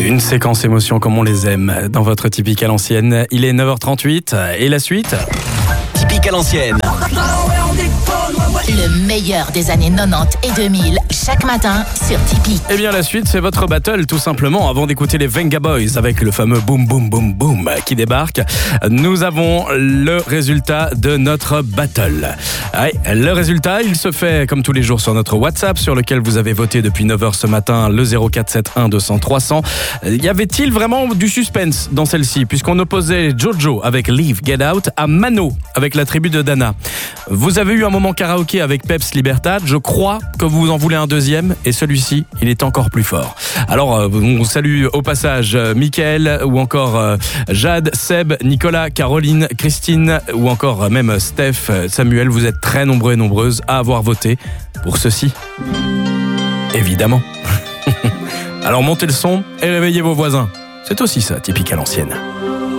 Une séquence émotion comme on les aime dans votre Typique à l'ancienne. Il est 9h38 et la suite. Typique à l'ancienne. Le meilleur des années 90 et 2000, chaque matin sur Typique. Eh bien la suite, c'est votre battle tout simplement. Avant d'écouter les Venga Boys avec le fameux boom boom boom boom qui débarque, nous avons le résultat de notre battle. Ouais, le résultat, il se fait comme tous les jours sur notre WhatsApp sur lequel vous avez voté depuis 9h ce matin, le 0471 200 300. Y avait-il vraiment du suspense dans celle-ci, puisqu'on opposait Jojo avec Leave Get Out à Mano avec la tribu de Dana. Vous avez eu un moment karaoké avec Peps Libertad, je crois que vous en voulez un deuxième et celui-ci, il est encore plus fort. Alors, on salue au passage Mickaël ou encore Jade, Seb, Nicolas, Caroline, Christine ou encore même Steph, Samuel, vous êtes très nombreux et nombreuses à avoir voté pour ceci. Évidemment. Alors montez le son et réveillez vos voisins. C'est aussi ça, Typique à l'ancienne.